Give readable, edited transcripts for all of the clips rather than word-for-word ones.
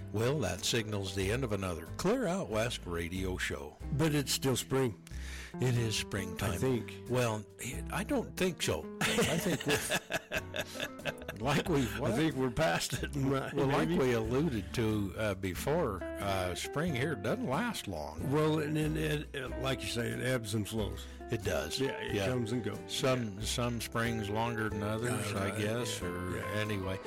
Well, that signals the end of another Clear Out West radio show. But it's still spring. It is springtime. I think. Well, I don't think so. I think I think we're past it. Well, like we alluded to before, spring here doesn't last long. Well, and it, like you say, it ebbs and flows. It does. Yeah, it comes and goes. Some springs longer than others, right, I guess. Anyway,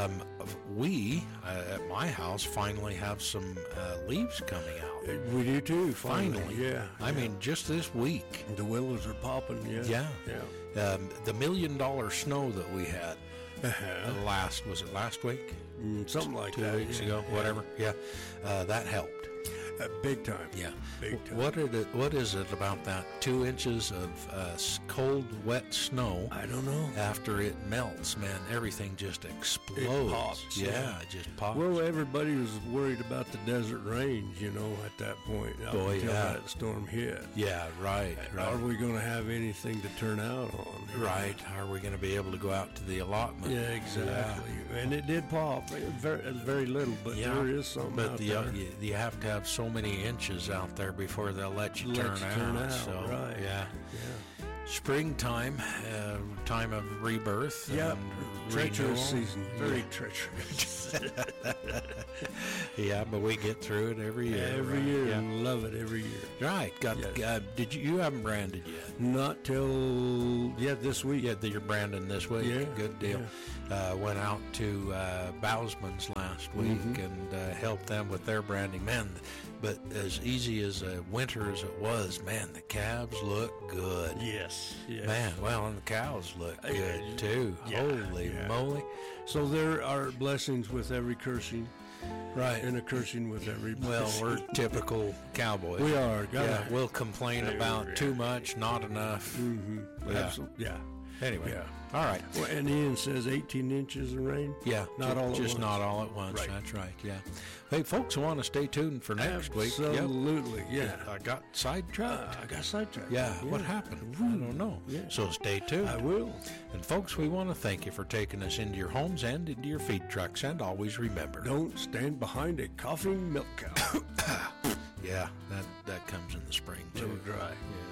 we at my house finally have some leaves coming out. We do too. Finally, yeah. I mean, just this week. The willows are popping. Yeah. The $1 million snow that we had last week? Something like 2 that. weeks ago, whatever. Yeah, that helped. Big time. Yeah. Big time. What is it about that 2 inches of cold, wet snow? I don't know. After it melts, man, everything just explodes. It pops. Yeah, it just pops. Well, everybody was worried about the desert rains, at that point. Until that storm hit. Yeah, right. Are we going to have anything to turn out on? Right. Are we going to be able to go out to the allotment? Yeah, exactly. Yeah. And it did pop. Very little, but there is something out there. You have to have so many inches out there before they'll let you turn out. So, right. Yeah. Springtime, time of rebirth. Yeah, treacherous renewal. Season. Very treacherous. Yeah, but we get through it every year. Every year, and love it every year. Right. Did you haven't branded yet? Not till this week. Yeah, you're branding this week. Yeah, Good deal. Went out to Bousman's last week and helped them with their branding. Man, but as easy as a winter as it was, man, the calves look good. Yes. Man, well, and the cows look good too. Holy moly. So there are blessings with every cursing. Right. And a cursing with every blessing. Well, we're typical cowboys. We are. We'll complain about too much, not enough. Absolutely. Yeah. Anyway. All right. Well, and Ian says 18 inches of rain. Yeah. Not all at once. Just not all at once. Right. That's right. Yeah. Hey, folks, want to stay tuned for next week. Absolutely. Yeah. I got sidetracked. Yeah. What happened? I don't know. Yeah. So stay tuned. I will. And folks, we want to thank you for taking us into your homes and into your feed trucks. And always remember, don't stand behind a coughing milk cow. Yeah, that comes in the spring too. A little dry. Yeah.